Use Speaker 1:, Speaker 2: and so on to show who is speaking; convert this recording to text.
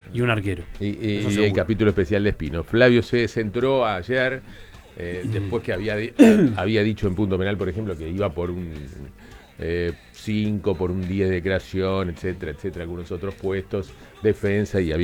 Speaker 1: y un arquero.
Speaker 2: Y el capítulo especial de Espino. Flavio se centró ayer, después que había dicho en punto penal, por ejemplo, que iba por un 5, por un 10 de creación, etcétera, etcétera, algunos otros puestos, defensa, y había